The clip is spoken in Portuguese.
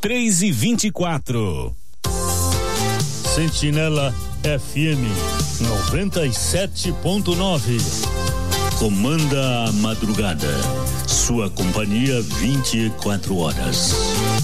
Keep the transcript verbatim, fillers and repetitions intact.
três e vinte e quatro. Sentinela F M noventa e sete ponto nove. Comanda a madrugada. Sua companhia vinte e quatro horas.